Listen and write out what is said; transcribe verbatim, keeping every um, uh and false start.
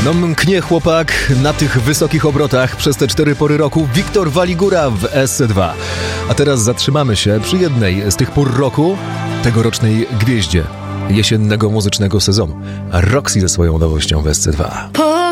No mknie chłopak na tych wysokich obrotach przez te cztery pory roku. Wiktor Waligura w S dwa. A teraz zatrzymamy się przy jednej z tych pór roku, tegorocznej gwieździe jesiennego muzycznego sezonu. Roxy ze swoją nowością w S dwa.